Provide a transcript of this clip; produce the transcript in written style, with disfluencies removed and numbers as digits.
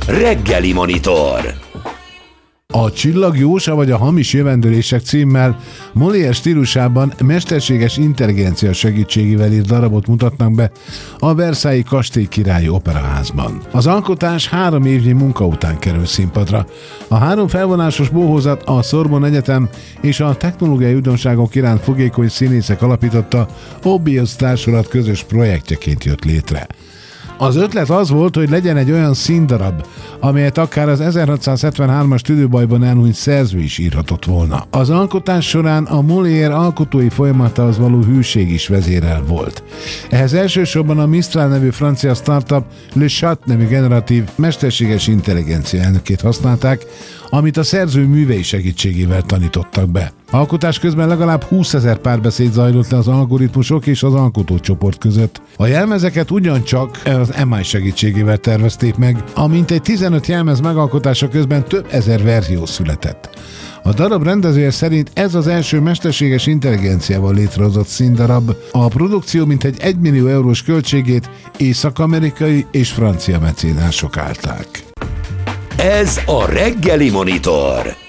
Reggeli Monitor. A Csillag Jósa vagy a hamis jövendőlések címmel Molière stílusában mesterséges intelligencia segítségével írt darabot mutatnak be a Versailles Kastélykirályi Operaházban. Az alkotás 3 évnyi munka után kerül színpadra. A 3 felvonásos bohózat a Sorbonne Egyetem és a technológiai újdonságok iránt fogékony színészek alapította Obvious társulat közös projektjeként jött létre. Az ötlet az volt, hogy legyen egy olyan színdarab, amelyet akár az 1673-as tüdőbajban elhunyt szerző is írhatott volna. Az alkotás során a Molière alkotói folyamatához való hűség is vezérel volt. Ehhez elsősorban a Mistral nevű francia startup Le Chat nevű generatív mesterséges intelligencia elnökét használták, amit a szerző művei segítségével tanítottak be. Alkotás közben legalább 20 000 párbeszéd zajlott le az algoritmusok és az alkotócsoport között. A jelmezeket ugyancsak az MI segítségével tervezték meg, a mintegy 15 jelmez megalkotása közben több ezer verzió született. A darab rendezője szerint ez az első mesterséges intelligenciával létrehozott színdarab, a produkció mintegy 1 millió eurós költségét észak-amerikai és francia mecénások állták. Ez a Reggeli Monitor.